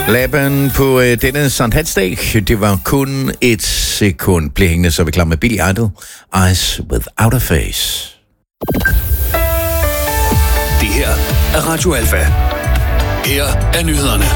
Laban på denne Sankt Hans dag. Det var kun et sekund. Bliv hængende, så vi klar med Billy Idol. Eyes Without a Face. Det her er Radio Alfa. Her er nyhederne.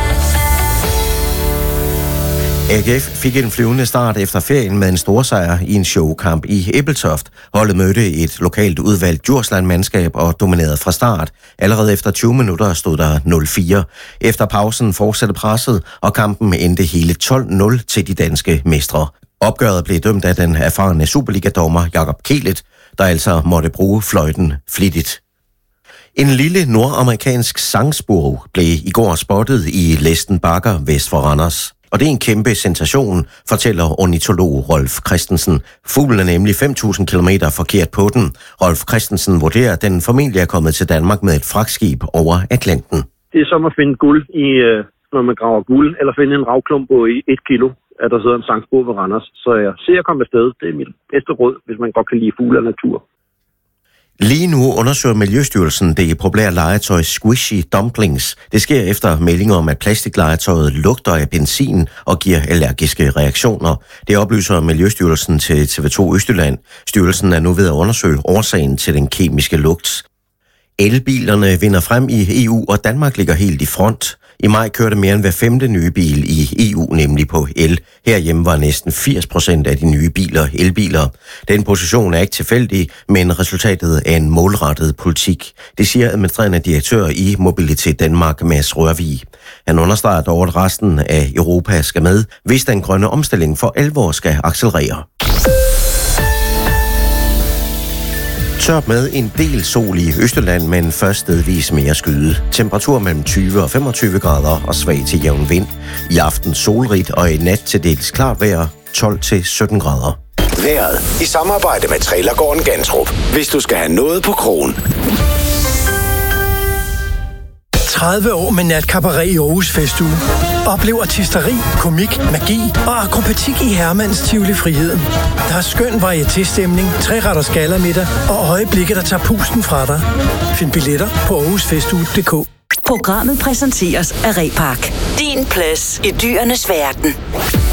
AGF fik en flyvende start efter ferien med en storsejr i en showkamp i Ebeltoft. Holdet mødte et lokalt udvalgt Djursland-mandskab og dominerede fra start. Allerede efter 20 minutter stod der 0-4. Efter pausen fortsatte presset, og kampen endte hele 12-0 til de danske mestre. Opgøret blev dømt af den erfarne Superliga-dommer Jakob Kielet, der altså måtte bruge fløjten flittigt. En lille nordamerikansk sangspurv blev i går spottet i Læsten Bakker vest for Randers. Og det er en kæmpe sensation, fortæller ornitolog Rolf Christensen. Fuglen er nemlig 5.000 kilometer forkert på den. Rolf Christensen vurderer, at den formentlig er kommet til Danmark med et fragtskib over Atlanten. Det er som at finde guld, når man graver guld, eller finde en ravklump på 1 kilo, at der sidder en sangspurv ved Randers. Så jeg ser at komme afsted. Det er mit bedste råd, hvis man godt kan lide fugle og natur. Lige nu undersøger Miljøstyrelsen det populære legetøj Squishy Dumplings. Det sker efter meldinger om, at plastiklegetøjet lugter af benzin og giver allergiske reaktioner. Det oplyser Miljøstyrelsen til TV2 Østjylland. Styrelsen er nu ved at undersøge årsagen til den kemiske lugt. Elbilerne vinder frem i EU, og Danmark ligger helt i front. I maj kørte mere end hver 5. nye bil i EU nemlig på el. Herhjemme var næsten 80% af de nye biler elbiler. Den position er ikke tilfældig, men resultatet er en målrettet politik. Det siger administrerende direktør i Mobilitet Danmark, Mads Rørvig. Han understreger dog, at resten af Europa skal med, hvis den grønne omstilling for alvor skal accelerere. Tørt med en del sol i Østjylland, men først stedvis mere skyde. Temperatur mellem 20 og 25 grader og svag til jævn vind. I aften solrigt og i nat til dels klart vejr 12 til 17 grader. Vejret i samarbejde med Trailergården Gantrup. Hvis du skal have noget på krogen. 30 år med natkabaret i Aarhus Festuge. Oplev artisteri, komik, magi og akrobatik i Hermans Tivoli Friheden. Der er skøn varieté-stemning, 3-retters gallamiddag og øjeblikke, der tager pusten fra dig. Find billetter på aarhusfestuge.dk. Programmet præsenteres af Repark. Din plads i dyrenes verden.